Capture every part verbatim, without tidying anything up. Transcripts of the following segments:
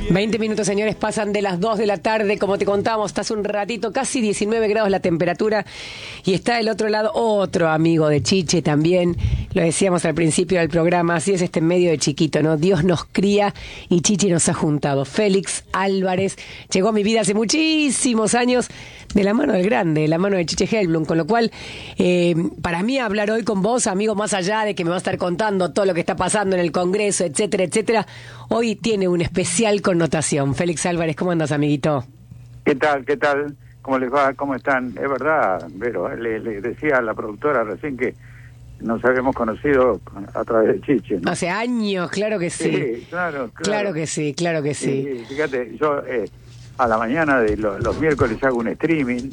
veinte minutos, señores, pasan de las dos de la tarde, como te contamos, está hace un ratito, casi diecinueve grados la temperatura, y está del otro lado otro amigo de Chiche también, lo decíamos al principio del programa, así es este medio de chiquito, ¿no? Dios nos cría y Chiche nos ha juntado. Félix Álvarez llegó a mi vida hace muchísimos años de la mano del grande, de la mano de Chiche Hellblum, con lo cual, eh, para mí hablar hoy con vos, amigo, más allá de que me va a estar contando todo lo que está pasando en el Congreso, etcétera, etcétera, hoy tiene una especial connotación. Félix Álvarez, ¿cómo andas, amiguito? ¿Qué tal? ¿Qué tal? ¿Cómo les va? ¿Cómo están? Es verdad, Vero, le, le decía a la productora recién que nos habíamos conocido a través de Chiche, ¿no? Hace años, claro que sí. Sí, claro, claro. Claro que sí, claro que sí. Sí, fíjate, yo eh, a la mañana de lo, los miércoles hago un streaming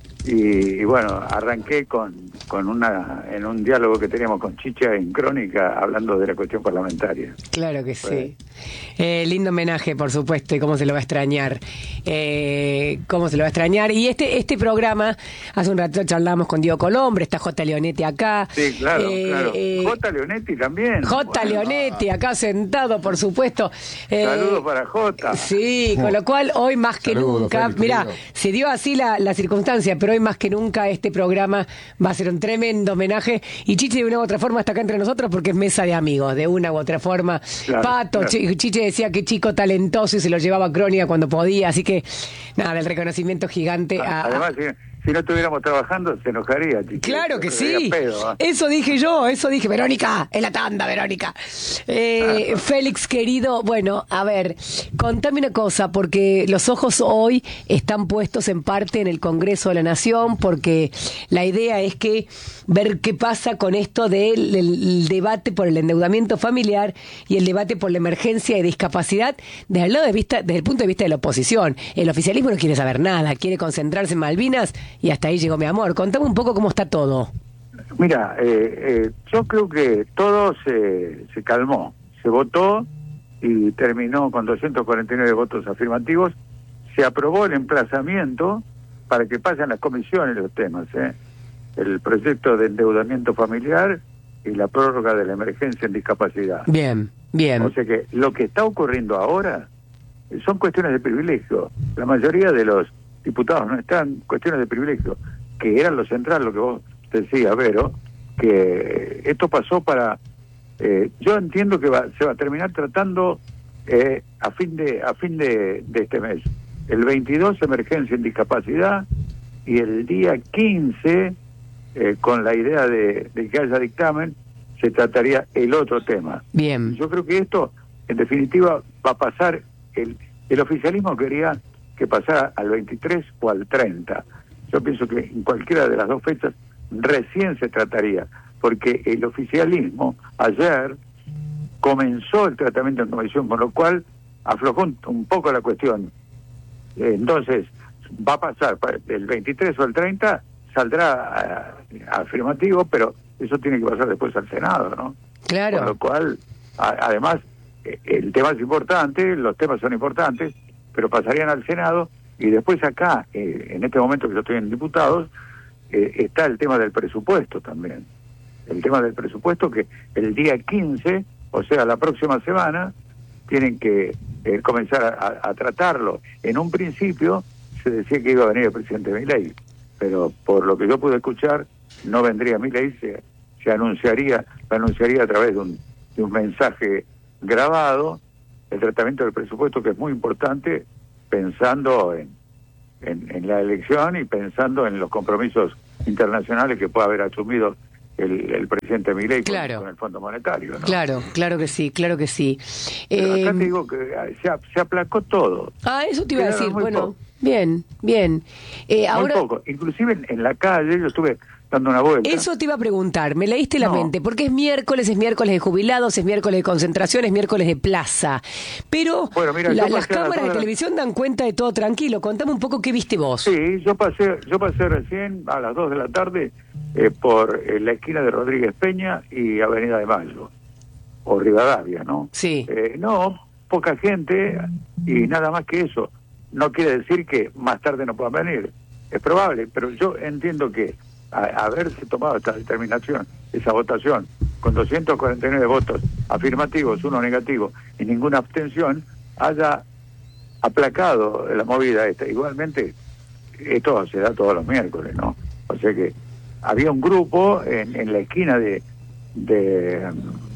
y, y bueno, arranqué con, con una en un diálogo que teníamos con Chicha en Crónica hablando de la cuestión parlamentaria. Claro que sí. Pues, Eh, lindo homenaje, por supuesto, y cómo se lo va a extrañar. Eh, cómo se lo va a extrañar. Y este este programa, hace un rato charlamos con Diego Colombre, está J. Leonetti acá. Sí, claro, eh, claro. Eh, J. Leonetti también. J. Bueno, Leonetti, acá sentado, por supuesto. Eh, saludos para J. Sí, con lo cual hoy más que Saludos, nunca, Félix, mira, querido. se dio así la, la circunstancia, pero hoy más que nunca este programa va a ser un tremendo homenaje. Y Chiche de una u otra forma está acá entre nosotros porque es mesa de amigos, de una u otra forma. Claro, Pato, claro. Chi- Chiche decía que chico talentoso y se lo llevaba a Crónica cuando podía, así que nada, el reconocimiento gigante a... Además, si, si no estuviéramos trabajando, se enojaría, Chiche. Claro que Se daría sí. pedo, ¿eh? Eso dije yo, eso dije. Verónica, es la tanda, Verónica. Eh, Ah. Félix, querido, bueno, a ver, contame una cosa, porque los ojos hoy están puestos en parte en el Congreso de la Nación, porque la idea es que ver qué pasa con esto del, del debate por el endeudamiento familiar y el debate por la emergencia de discapacidad desde el, lado de vista, desde el punto de vista de la oposición. El oficialismo no quiere saber nada, quiere concentrarse en Malvinas y hasta ahí llegó mi amor. Contame un poco cómo está todo. Mira, eh, eh, yo creo que todo se, se calmó, se votó y terminó con doscientos cuarenta y nueve votos afirmativos. Se aprobó el emplazamiento para que pasen las comisiones los temas, ¿eh? El proyecto de endeudamiento familiar y la prórroga de la emergencia en discapacidad. Bien, bien. O sea que lo que está ocurriendo ahora son cuestiones de privilegio. La mayoría de los diputados no están, cuestiones de privilegio, que era lo central, lo que vos decías, Vero, que esto pasó para... Eh, yo entiendo que va, se va a terminar tratando eh, a fin de a fin de, de este mes. El veintidós, emergencia en discapacidad, y el día quince, eh, con la idea de, de que haya dictamen, se trataría el otro tema. Bien. Yo creo que esto, en definitiva, va a pasar... El, el oficialismo quería que pasara al veintitrés o al treinta. Yo pienso que en cualquiera de las dos fechas recién se trataría, porque el oficialismo ayer comenzó el tratamiento en comisión, con lo cual aflojó un, un poco la cuestión. Eh, entonces, va a pasar para el veintitrés o el treinta, saldrá eh, afirmativo, pero eso tiene que pasar después al Senado, ¿no? Claro. Con lo cual, a, además, eh, el tema es importante, los temas son importantes, pero pasarían al Senado, y después acá, eh, en este momento que yo estoy en diputados, eh, está el tema del presupuesto también. El tema del presupuesto que el día quince, o sea, la próxima semana, tienen que eh, comenzar a, a, a tratarlo. En un principio se decía que iba a venir el presidente Milei, pero por lo que yo pude escuchar, no vendría Milei, se, se anunciaría, lo anunciaría a través de un, de un mensaje grabado, el tratamiento del presupuesto, que es muy importante, pensando en, en, en la elección y pensando en los compromisos internacionales que pueda haber asumido el, el presidente Milei con, Claro. con el Fondo Monetario, ¿no? Claro, claro que sí, claro que sí. Pero Eh, acá te digo que se, se aplacó todo. ah, eso te iba a Quedaron decir. muy Bueno, poco. bien, bien. Eh, ahora, Muy poco. Inclusive en, en la calle yo estuve dando una vuelta. eso te iba a preguntar. Me leíste la No. mente, porque es miércoles, es miércoles de jubilados, es miércoles de concentración, es miércoles de plaza. Pero Bueno, mira, la- yo las pasé a las cámaras dos de de la- televisión dan cuenta de todo tranquilo. Contame un poco qué viste vos. Sí, yo pasé, yo pasé recién a las dos de la tarde eh, por eh, la esquina de Rodríguez Peña y Avenida de Mayo, o Rivadavia, ¿no? Sí. Eh, no, poca gente y nada más que eso. No quiere decir que más tarde no puedan venir. Es probable, pero yo entiendo que a, haberse tomado esta determinación, esa votación, con doscientos cuarenta y nueve votos afirmativos, uno negativo y ninguna abstención, haya aplacado la movida esta. Igualmente, esto se da todos los miércoles, ¿no? O sea que había un grupo en, en la esquina de, de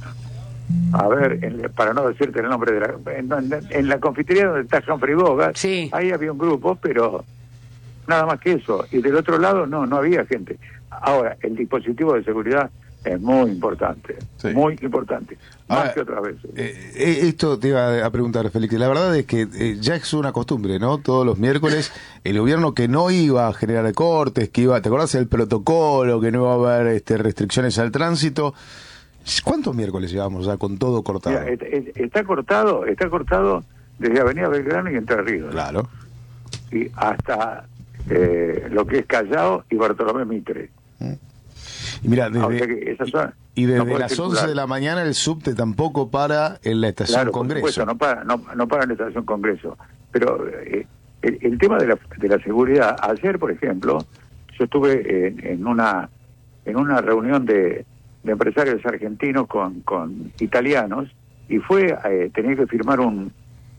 a ver, en, para no decirte el nombre de la, en, en, en la confitería donde está Humphrey Bogart, sí. Ahí había un grupo, pero nada más que eso. Y del otro lado no, no había gente. Ahora, el dispositivo de seguridad es muy importante, sí. muy importante, más Ahora, que otras veces. Eh, esto te iba a preguntar, Félix. La verdad es que eh, ya es una costumbre, ¿no? Todos los miércoles, el gobierno que no iba a generar cortes, que iba, ¿te acordás del protocolo, que no iba a haber este, restricciones al tránsito? ¿Cuántos miércoles llevamos ya con todo cortado? Mira, está cortado, está cortado desde Avenida Belgrano y Entre Ríos. Claro. Y hasta eh, lo que es Callao y Bartolomé Mitre. Mm. Y mira, desde, o sea que esa zona y desde no las circular. once de la mañana el subte tampoco para en la estación claro, Congreso. Por supuesto, no para, no, no para en la estación Congreso. Pero eh, el, el tema de la, de la seguridad, ayer, por ejemplo, yo estuve en, en una en una reunión de, de empresarios argentinos con, con italianos y fue, eh, tenía que firmar un,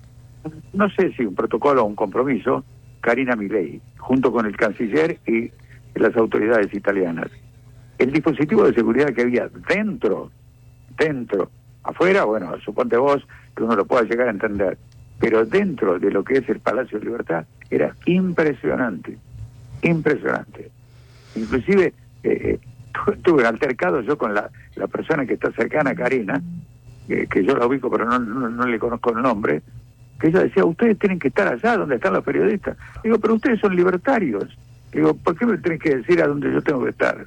no sé si un protocolo o un compromiso, Karina Milei, junto con el canciller y las autoridades italianas. El dispositivo de seguridad que había dentro, dentro, afuera, bueno, suponte vos que uno lo pueda llegar a entender, pero dentro de lo que es el Palacio de Libertad era impresionante, impresionante. Inclusive eh, tuve un altercado yo con la, la persona que está cercana a Karina, eh, que yo la ubico pero no, no, no le conozco el nombre, que ella decía, ustedes tienen que estar allá donde están los periodistas. Digo, pero ustedes son libertarios. Digo, ¿por qué me tienen que decir a dónde yo tengo que estar?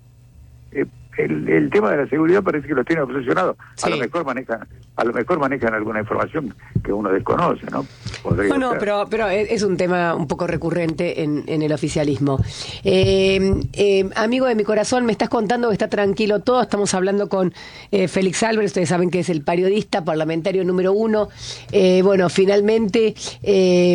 Eh, el, el tema de la seguridad parece que los tiene obsesionados. Sí. A lo mejor manejan, a lo mejor manejan alguna información que uno desconoce, ¿no? Podría no, no, pero, pero es un tema un poco recurrente en, en el oficialismo. Eh, eh, amigo de mi corazón, me estás contando que está tranquilo todo. Estamos hablando con eh, Félix Álvarez, ustedes saben que es el periodista parlamentario número uno. Eh, bueno, finalmente... Eh,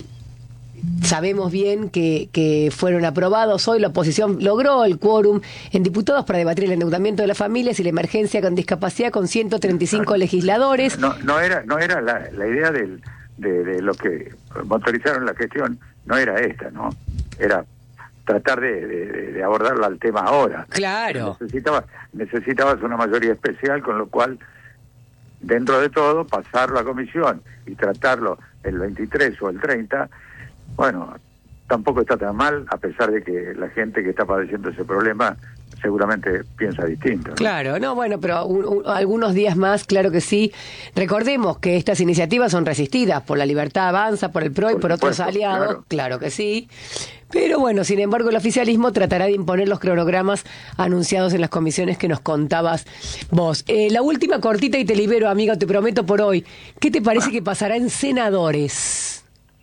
Sabemos bien que, que fueron aprobados hoy, la oposición logró el quórum en diputados para debatir el endeudamiento de las familias y la emergencia con discapacidad con ciento treinta y cinco legisladores. No, no era no era la, la idea del, de, de lo que motorizaron la gestión, no era esta, ¿no? Era tratar de, de, de abordarla al tema ahora. Claro. Necesitaba, necesitabas una mayoría especial, con lo cual, dentro de todo, pasarlo a comisión y tratarlo el veintitrés o el treinta. Bueno, tampoco está tan mal, a pesar de que la gente que está padeciendo ese problema seguramente piensa distinto, ¿no? Claro, no, bueno, pero un, un, algunos días más, claro que sí. Recordemos que estas iniciativas son resistidas por La Libertad Avanza, por el P R O y por, por supuesto, otros aliados, claro. claro que sí. Pero bueno, sin embargo, el oficialismo tratará de imponer los cronogramas anunciados en las comisiones que nos contabas vos. Eh, la última cortita y te libero, amigo, te prometo por hoy. ¿Qué te parece ah. que pasará en senadores?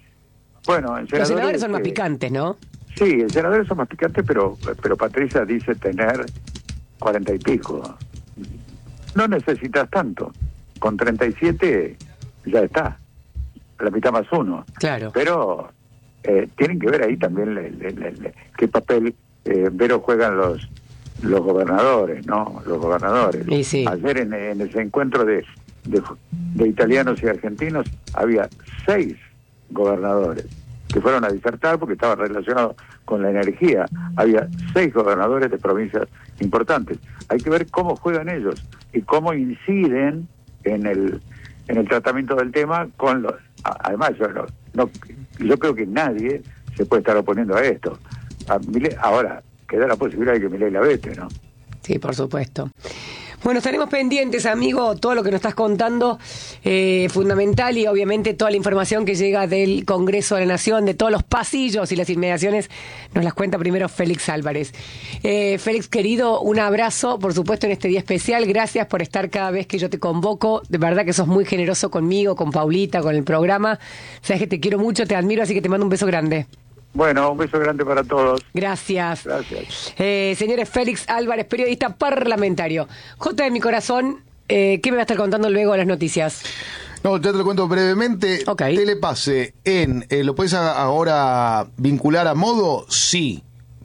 Bueno, en senadores, los senadores son más eh, picantes, ¿no? Sí, en senadores son más picantes, pero pero Patricia dice tener cuarenta y pico. No necesitas tanto. Con treinta y siete ya está. La mitad más uno. Claro. Pero eh, tienen que ver ahí también le, le, le, le, qué papel eh, Vero juegan los los gobernadores, ¿no? Los gobernadores. Sí, sí. Ayer en, en ese encuentro de, de, de italianos y argentinos había seis gobernadores que fueron a disertar porque estaba relacionado con la energía. Había seis gobernadores de provincias importantes. Hay que ver cómo juegan ellos y cómo inciden en el en el tratamiento del tema con los... Además, yo, no, no, yo creo que nadie se puede estar oponiendo a esto. A Milei, ahora, queda la posibilidad de que Milei la vete, ¿no? Sí, por supuesto. Bueno, estaremos pendientes, amigo, todo lo que nos estás contando, eh, fundamental, y obviamente toda la información que llega del Congreso de la Nación, de todos los pasillos y las inmediaciones, nos las cuenta primero Félix Álvarez. Eh, Félix, querido, un abrazo, por supuesto, en este día especial. Gracias por estar cada vez que yo te convoco. De verdad que sos muy generoso conmigo, con Paulita, con el programa. Sabes que te quiero mucho, te admiro, así que te mando un beso grande. Bueno, un beso grande para todos. Gracias. Gracias. Eh, señores, Félix Álvarez, periodista parlamentario. J de mi corazón, eh, ¿qué me va a estar contando luego de las noticias? No, ya te lo cuento brevemente. Okay. Telepase en, eh, ¿lo puedes ahora vincular a Modo? Sí.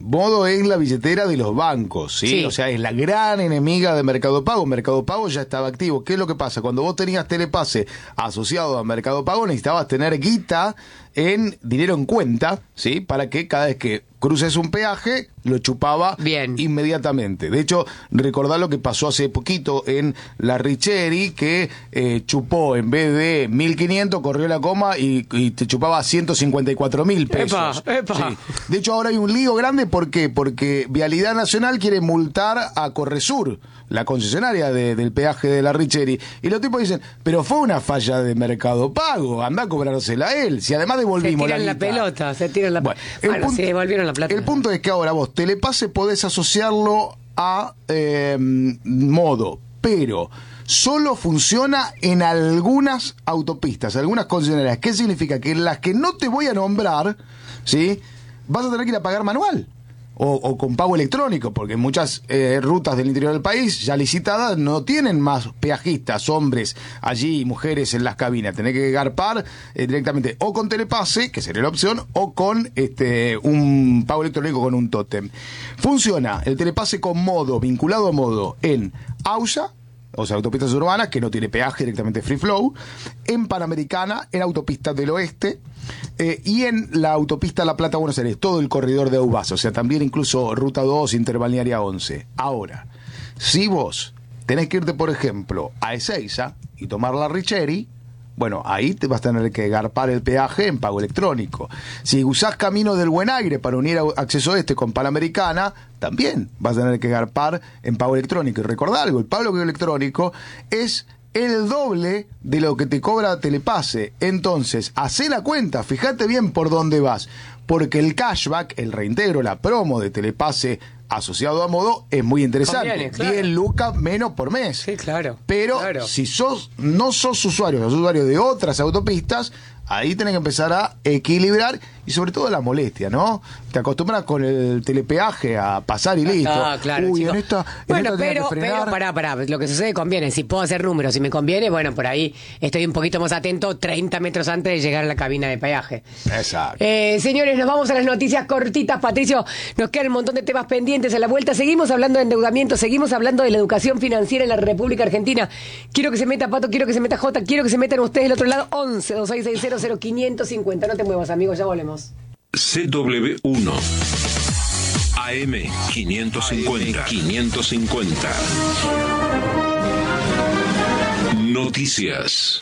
Modo es la billetera de los bancos, ¿sí? Sí. O sea, es la gran enemiga de Mercado Pago. Mercado Pago ya estaba activo. ¿Qué es lo que pasa? Cuando vos tenías Telepase asociado a Mercado Pago, necesitabas tener guita en dinero en cuenta, ¿sí? Para que cada vez que cruces un peaje, lo chupaba Bien. inmediatamente. De hecho, recordá lo que pasó hace poquito en la Richeri, que eh, chupó en vez de mil quinientos, corrió la coma y, y te chupaba ciento cincuenta y cuatro mil pesos. Epa, epa. Sí. De hecho, ahora hay un lío grande. ¿Por qué? Porque Vialidad Nacional quiere multar a Corresur, la concesionaria de, del peaje de la Richeri. Y los tipos dicen, pero fue una falla de Mercado Pago, anda a cobrársela a él. Si además devolvimos Se tiran la la, guita. pelota, se tiran la Bueno, pelota. el Bueno, punto- sí, devolvieron la plata. El punto es que ahora vos, Telepase, podés asociarlo a eh, Modo, pero solo funciona en algunas autopistas, algunas concesionarias. ¿Qué significa? Que en las que no te voy a nombrar, ¿sí? Vas a tener que ir a pagar manual. O, o con pago electrónico, porque muchas eh, rutas del interior del país ya licitadas no tienen más peajistas, hombres allí, mujeres en las cabinas. Tenés que garpar eh, directamente o con Telepase, que sería la opción, o con este un pago electrónico con un tótem. Funciona el Telepase con Modo, vinculado a Modo, en AUSA, o sea, autopistas urbanas, que no tiene peaje, directamente free flow, en Panamericana, en autopistas del oeste, eh, y en la autopista La Plata-Buenos Aires, todo el corredor de Aubasa, o sea, también incluso Ruta dos, Interbalnearia once. Ahora, si vos tenés que irte, por ejemplo, a Ezeiza y tomar la Richeri, bueno, ahí te vas a tener que garpar el peaje en pago electrónico. Si usás Camino del Buen Aire para unir a Acceso Este con Panamericana, también vas a tener que garpar en pago electrónico. Y recordá algo, el pago electrónico es el doble de lo que te cobra Telepase. Entonces, hacé la cuenta, fíjate bien por dónde vas, porque el cashback, el reintegro, la promo de Telepase asociado a Modo es muy interesante. Conviene, claro. diez lucas menos por mes. Sí, claro. Pero claro. si sos no sos usuario, sos usuario de otras autopistas, ahí tenés que empezar a equilibrar y sobre todo la molestia, ¿no? Te acostumbras con el telepeaje a pasar y listo. Ah, claro, Uy, chico. en esta, en Bueno, esta tenés pero, que pero frenar. pará, pará, lo que sucede conviene. Si puedo hacer números, si me conviene, bueno, por ahí estoy un poquito más atento treinta metros antes de llegar a la cabina de peaje. Exacto. Eh, señores, nos vamos a las noticias cortitas, Patricio. Nos quedan un montón de temas pendientes a la vuelta. Seguimos hablando de endeudamiento, seguimos hablando de la educación financiera en la República Argentina. Quiero que se meta Pato, quiero que se meta Jota, quiero que se metan ustedes del otro lado. once, dos seis seis cero, cero quinientos cincuenta. No te muevas, amigos, ya volvemos. C W uno A M quinientos cincuenta. quinientos cincuenta. Noticias.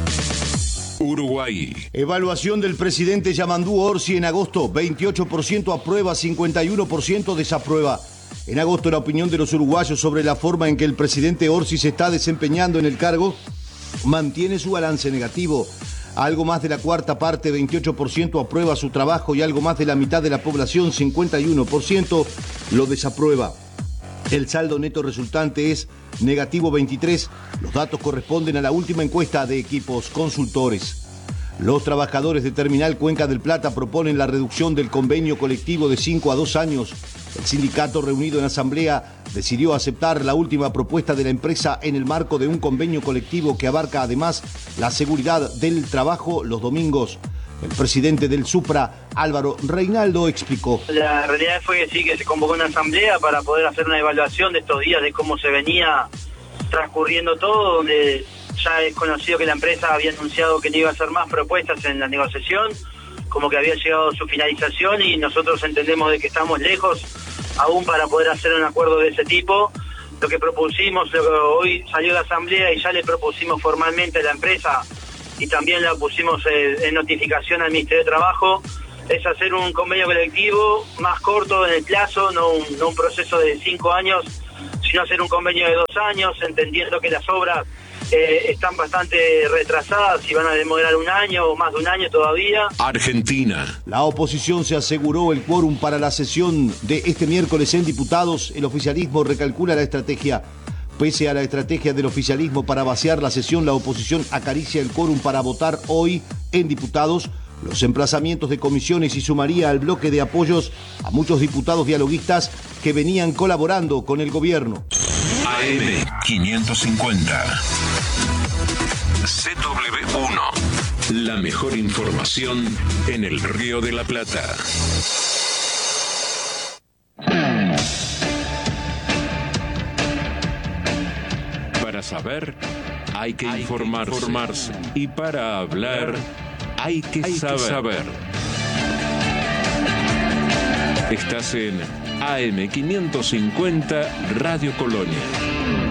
Uruguay. Evaluación del presidente Yamandú Orsi en agosto. veintiocho por ciento aprueba, cincuenta y uno por ciento desaprueba. En agosto, la opinión de los uruguayos sobre la forma en que el presidente Orsi se está desempeñando en el cargo mantiene su balance negativo. Algo más de la cuarta parte, veintiocho por ciento, aprueba su trabajo y algo más de la mitad de la población, cincuenta y uno por ciento, lo desaprueba. El saldo neto resultante es negativo veintitrés. Los datos corresponden a la última encuesta de Equipos Consultores. Los trabajadores de Terminal Cuenca del Plata proponen la reducción del convenio colectivo de cinco a dos años. El sindicato reunido en asamblea decidió aceptar la última propuesta de la empresa en el marco de un convenio colectivo que abarca además la seguridad del trabajo los domingos. El presidente del SUPRA, Álvaro Reinaldo, explicó. La realidad fue que sí, que se convocó una asamblea para poder hacer una evaluación de estos días, de cómo se venía transcurriendo todo, donde ya es conocido que la empresa había anunciado que no iba a hacer más propuestas en la negociación, como que había llegado a su finalización y nosotros entendemos de que estamos lejos aún para poder hacer un acuerdo de ese tipo. Lo que propusimos, lo que hoy salió la asamblea y ya le propusimos formalmente a la empresa y también la pusimos eh, en notificación al Ministerio de Trabajo, es hacer un convenio colectivo más corto en el plazo, no un, no un proceso de cinco años, sino hacer un convenio de dos años, entendiendo que las obras eh, están bastante retrasadas y van a demorar un año o más de un año todavía. Argentina. La oposición se aseguró el quórum para la sesión de este miércoles en diputados. El oficialismo recalcula la estrategia. Pese a la estrategia del oficialismo para vaciar la sesión, la oposición acaricia el quórum para votar hoy en diputados los emplazamientos de comisiones y sumaría al bloque de apoyos a muchos diputados dialoguistas que venían colaborando con el gobierno. A M quinientos cincuenta. C W uno. La mejor información en el Río de la Plata. saber, hay que hay informarse. Que informarse. Y para hablar, hay que hay saber. Que saber. Estás en A M quinientos cincuenta Radio Colonia.